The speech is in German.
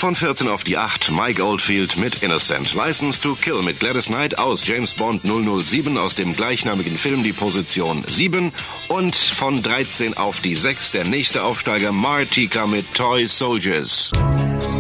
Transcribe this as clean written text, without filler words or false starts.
von 14 auf die 8, Mike Oldfield mit Innocent. License to Kill mit Gladys Knight aus James Bond 007 aus dem gleichnamigen Film die Position 7. Und von 13 auf die 6 der nächste Aufsteiger Martika mit Toy Soldiers.